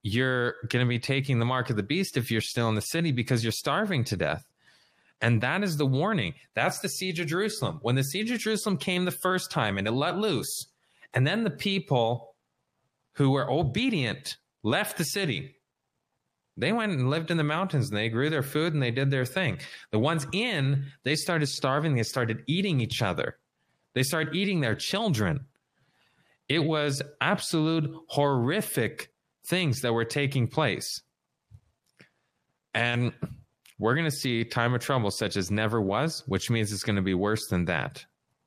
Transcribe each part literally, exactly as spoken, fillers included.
you're going to be taking the mark of the beast if you're still in the city, because you're starving to death. And that is the warning. That's the siege of Jerusalem. When the siege of Jerusalem came the first time and it let loose, and then the people who were obedient left the city. They went and lived in the mountains, and they grew their food, and they did their thing. The ones in, they started starving. They started eating each other. They started eating their children. It was absolute horrific things that were taking place. And we're going to see time of trouble such as never was, which means it's going to be worse than that.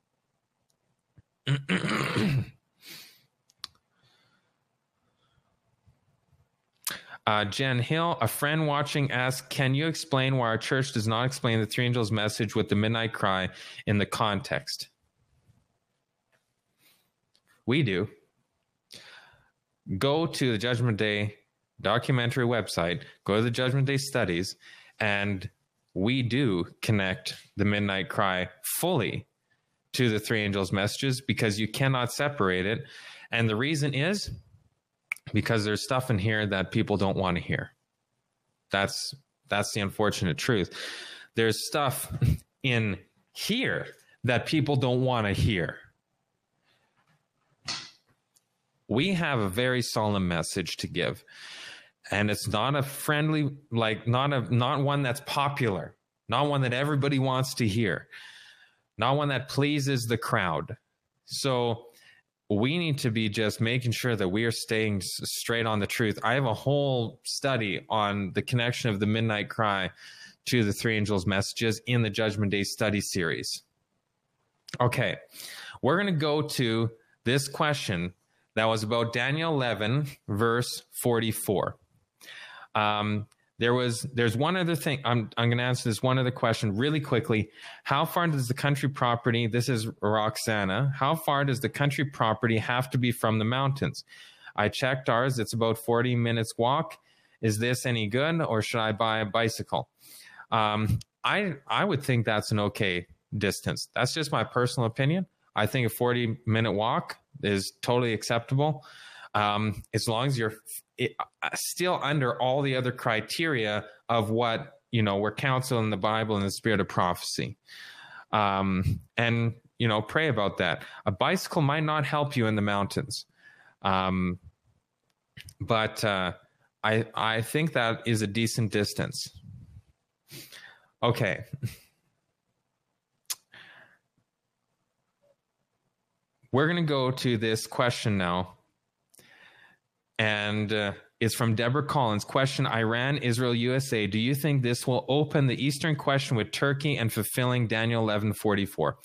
uh, Jen Hill, a friend watching, asked, can you explain why our church does not explain the three angels' message with the midnight cry in the context? We do. Go to the Judgment Day documentary website, go to the Judgment Day studies, and we do connect the midnight cry fully to the three angels' messages, because you cannot separate it. And the reason is because there's stuff in here that people don't want to hear. That's that's the unfortunate truth. There's stuff in here that people don't want to hear. We have a very solemn message to give. And it's not a friendly, like not a not one that's popular, not one that everybody wants to hear, not one that pleases the crowd. So we need to be just making sure that we are staying straight on the truth. I have a whole study on the connection of the midnight cry to the three angels' messages in the Judgment Day study series. Okay, we're going to go to this question that was about Daniel eleven, verse forty-four. Um, there was, there's one other thing. I'm, I'm going to answer this one other question really quickly. How far does the country property, this is Roxana, how far does the country property have to be from the mountains? I checked ours. It's about forty minutes walk. Is this any good, or should I buy a bicycle? Um, I, I would think that's an okay distance. That's just my personal opinion. I think a forty minute walk is totally acceptable. Um, as long as you're it, uh, still under all the other criteria of what, you know, we're counsel in the Bible and the spirit of prophecy. Um, and, you know, pray about that. A bicycle might not help you in the mountains. Um, but uh, I, I think that is a decent distance. Okay. We're going to go to this question now. And uh, it's from Deborah Collins. Question, Iran, Israel, U S A. Do you think this will open the Eastern question with Turkey and fulfilling Daniel eleven forty-four?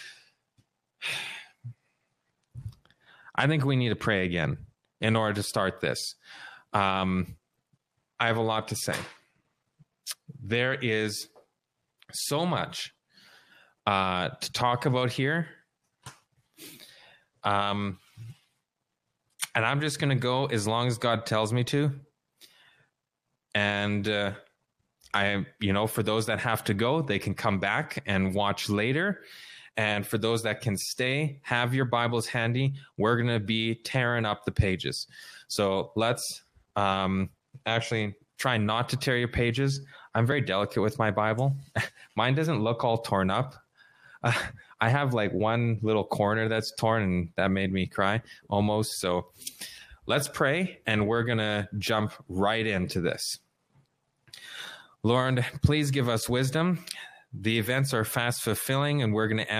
I think we need to pray again in order to start this. Um, I have a lot to say. There is so much uh, to talk about here. Um, and I'm just going to go as long as God tells me to. And uh, I, you know, for those that have to go, they can come back and watch later. And for those that can stay, have your Bibles handy. We're going to be tearing up the pages. So let's um, actually try not to tear your pages. I'm very delicate with my Bible. Mine doesn't look all torn up. Uh, I have like one little corner that's torn, and that made me cry almost. So let's pray, and we're going to jump right into this. Lord, please give us wisdom. The events are fast fulfilling, and we're going to